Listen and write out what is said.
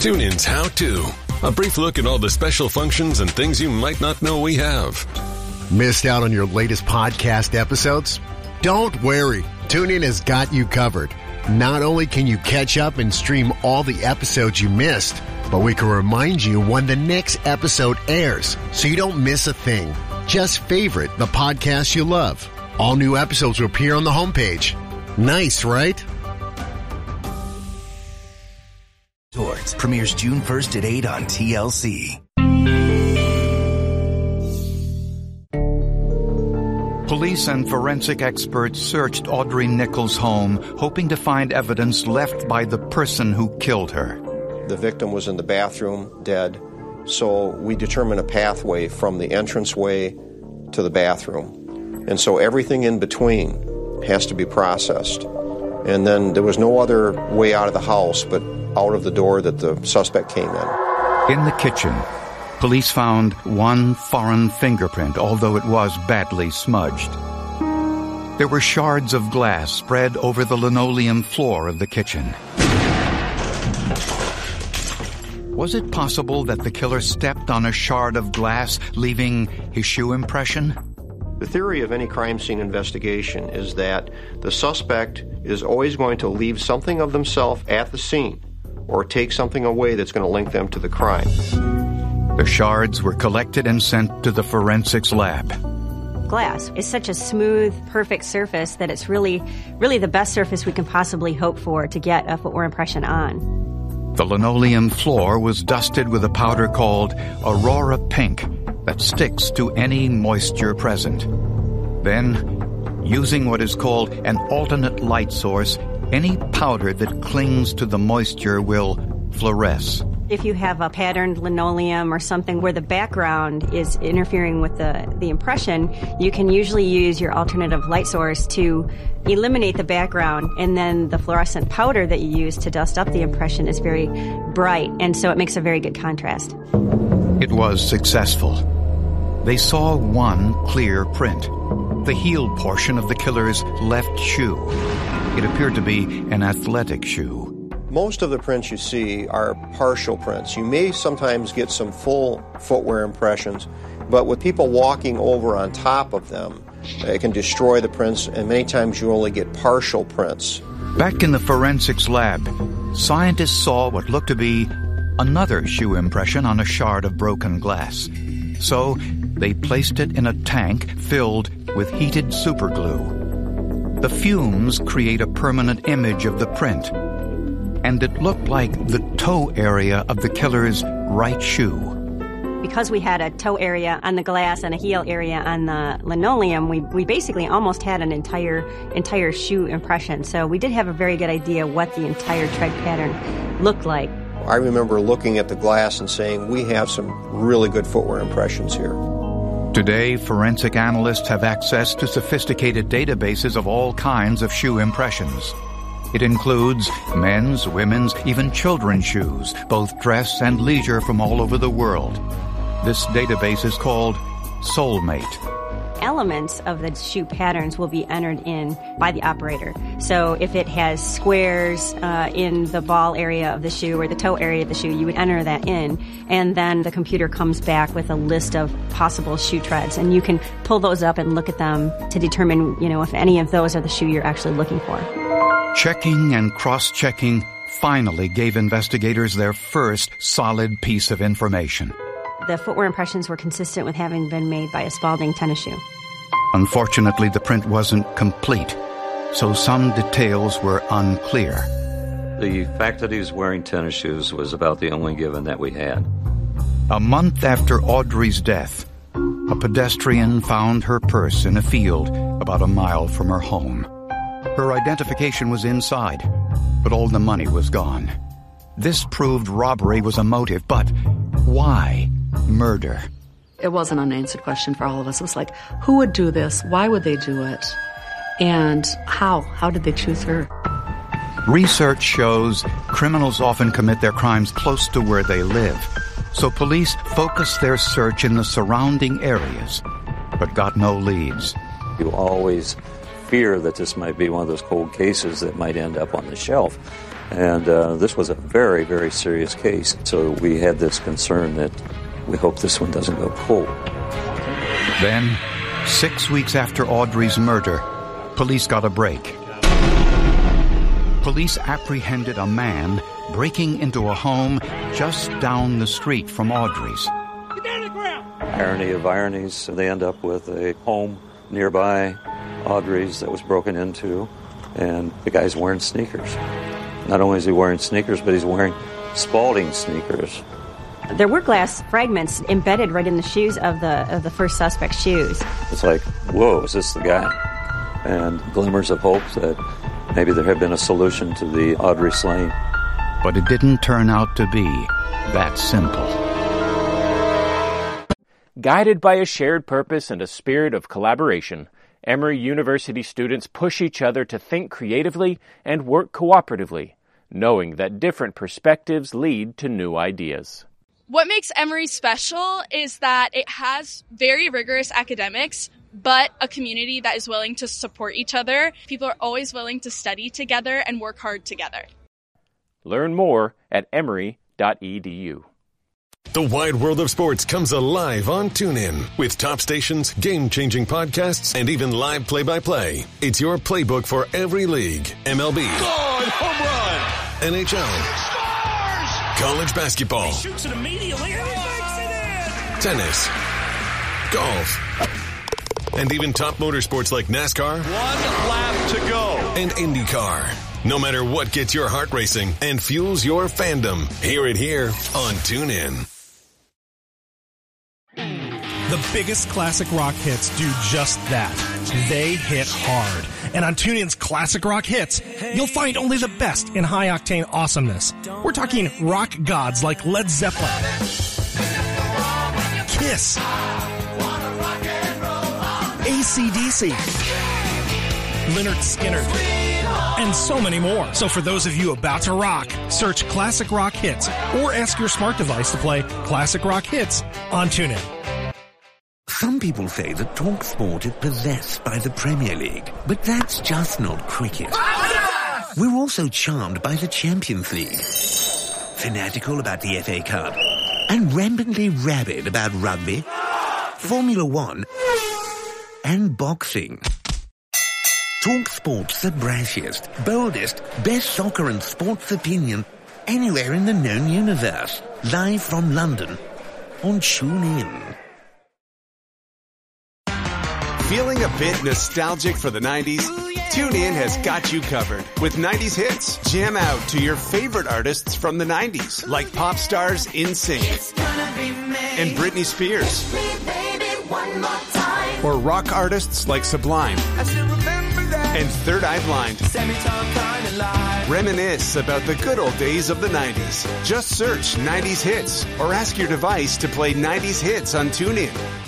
TuneIn's How To. A brief look at all the special functions and things you might not know we have. Missed out on your latest podcast episodes? Don't worry. TuneIn has got you covered. Not only can you catch up and stream all the episodes you missed, but we can remind you when the next episode airs so you don't miss a thing. Just favorite the podcast you love. All new episodes will appear on the homepage. Nice, right? Swords premieres June 1st at 8 on TLC. Police and forensic experts searched Audrey Nichols' home, hoping to find evidence left by the person who killed her. The victim was in the bathroom, dead, so we determined a pathway from the entranceway to the bathroom. And so everything in between has to be processed. And then there was no other way out of the house but out of the door that the suspect came in. In the kitchen, police found one foreign fingerprint, although it was badly smudged. There were shards of glass spread over the linoleum floor of the kitchen. Was it possible that the killer stepped on a shard of glass, leaving his shoe impression? The theory of any crime scene investigation is that the suspect is always going to leave something of themselves at the scene or take something away that's going to link them to the crime. The shards were collected and sent to the forensics lab. Glass is such a smooth, perfect surface that it's really the best surface we can possibly hope for to get a footwear impression on. The linoleum floor was dusted with a powder called Aurora Pink that sticks to any moisture present. Then, using what is called an alternate light source, any powder that clings to the moisture will fluoresce. If you have a patterned linoleum or something where the background is interfering with the impression, you can usually use your alternative light source to eliminate the background, and then the fluorescent powder that you use to dust up the impression is very bright, and so it makes a very good contrast. It was successful. They saw one clear print, the heel portion of the killer's left shoe. It appeared to be an athletic shoe. Most of the prints you see are partial prints. You may sometimes get some full footwear impressions, but with people walking over on top of them, it can destroy the prints, and many times you only get partial prints. Back in the forensics lab, scientists saw what looked to be another shoe impression on a shard of broken glass. So they placed it in a tank filled with heated superglue. The fumes create a permanent image of the print, and it looked like the toe area of the killer's right shoe. Because we had a toe area on the glass and a heel area on the linoleum, we basically almost had an entire shoe impression. So we did have a very good idea what the entire tread pattern looked like. I remember looking at the glass and saying, we have some really good footwear impressions here. Today, forensic analysts have access to sophisticated databases of all kinds of shoe impressions. It includes men's, women's, even children's shoes, both dress and leisure from all over the world. This database is called Soulmate. Elements of the shoe patterns will be entered in by the operator. So if it has squares in the ball area of the shoe or the toe area of the shoe, you would enter that in, and then the computer comes back with a list of possible shoe treads, and you can pull those up and look at them to determine, if any of those are the shoe you're actually looking for. Checking and cross-checking finally gave investigators their first solid piece of information. The footwear impressions were consistent with having been made by a Spalding tennis shoe. Unfortunately, the print wasn't complete, so some details were unclear. The fact that he was wearing tennis shoes was about the only given that we had. A month after Audrey's death, a pedestrian found her purse in a field about a mile from her home. Her identification was inside, but all the money was gone. This proved robbery was a motive, but why murder? It was an unanswered question for all of us. It was like, who would do this? Why would they do it? And how? How did they choose her? Research shows criminals often commit their crimes close to where they live, so police focused their search in the surrounding areas, but got no leads. You always fear that this might be one of those cold cases that might end up on the shelf. And this was a very, very serious case. So we had this concern that we hope this one doesn't go cold. Then, 6 weeks after Audrey's murder, police got a break. Police apprehended a man breaking into a home just down the street from Audrey's. Get down to the ground! Irony of ironies, they end up with a home nearby Audrey's that was broken into, and the guy's wearing sneakers. Not only is he wearing sneakers, but he's wearing Spalding sneakers. There were glass fragments embedded right in the shoes of the first suspect's shoes. It's like, whoa, is this the guy? And glimmers of hope that maybe there had been a solution to the Audrey slaying. But it didn't turn out to be that simple. Guided by a shared purpose and a spirit of collaboration, Emory University students push each other to think creatively and work cooperatively, knowing that different perspectives lead to new ideas. What makes Emory special is that it has very rigorous academics, but a community that is willing to support each other. People are always willing to study together and work hard together. Learn more at emory.edu. The wide world of sports comes alive on TuneIn with top stations, game-changing podcasts, and even live play-by-play. It's your playbook for every league. MLB. God, home run! NHL. College basketball. He shoots it immediately and he makes it in! Tennis. Golf. And even top motorsports like NASCAR. 1 lap to go. And IndyCar. No matter what gets your heart racing and fuels your fandom, hear it here on TuneIn. The biggest classic rock hits do just that. They hit hard. And on TuneIn's Classic Rock Hits, you'll find only the best in high-octane awesomeness. We're talking rock gods like Led Zeppelin, Kiss, AC/DC, Lynyrd Skynyrd, and so many more. So for those of you about to rock, search Classic Rock Hits or ask your smart device to play Classic Rock Hits on TuneIn. Some people say that TalkSport is possessed by the Premier League, but that's just not cricket. We're also charmed by the Champions League, fanatical about the FA Cup, and rampantly rabid about rugby, Formula One, and boxing. TalkSport's the brashiest, boldest, best soccer and sports opinion anywhere in the known universe. Live from London on TuneIn. Feeling a bit nostalgic for the 90s? TuneIn has got you covered. With 90s hits, jam out to your favorite artists from the 90s, like pop stars NSYNC and Britney Spears. Or rock artists like Sublime and Third Eye Blind. Reminisce about the good old days of the 90s. Just search 90s hits or ask your device to play 90s hits on TuneIn.